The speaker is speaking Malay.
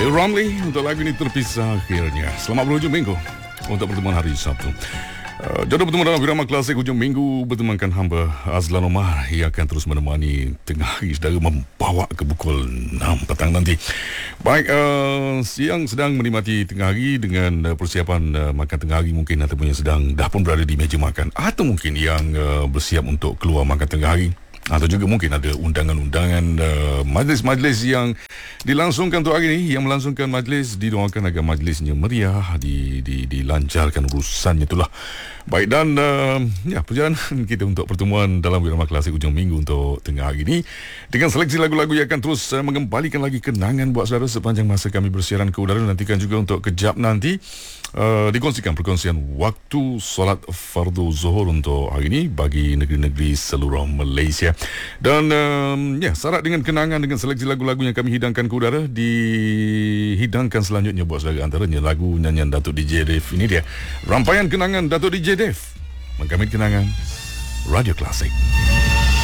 The Ramli untuk lagu ini terpisah akhirnya. Selamat berhujung minggu untuk pertemuan hari Sabtu. Jodoh bertemu dalam Irama Klasik hujung minggu bertemankan hamba Azlan Omar yang akan terus menemani tengah hari saudara membawa ke pukul 6 petang nanti. Baik, siang sedang menikmati tengah hari dengan persiapan makan tengah hari, mungkin ataupun yang sedang dah pun berada di meja makan, atau mungkin yang bersiap untuk keluar makan tengah hari, atau juga mungkin ada undangan-undangan majlis-majlis yang dilangsungkan untuk hari ini. Yang melangsungkan majlis didoakan agar majlisnya meriah, dilancarkan urusannya itulah. Baik, dan perjalanan kita untuk pertemuan dalam Irama Klasik hujung minggu untuk tengah hari ini dengan seleksi lagu-lagu yang akan terus mengembalikan lagi kenangan buat saudara sepanjang masa kami bersiaran ke udara. Nantikan juga untuk kejap nanti dikongsikan perkongsian waktu solat fardu zuhur untuk hari ini bagi negeri-negeri seluruh Malaysia. Dan syarat dengan kenangan dengan seleksi lagu-lagu yang kami hidangkan ke udara, dihidangkan selanjutnya buat saudara, antaranya lagu nyanyian Datuk DJ Dev. Ini dia rampaian kenangan Datuk DJ Dev, mengkamit kenangan Radio Klasik.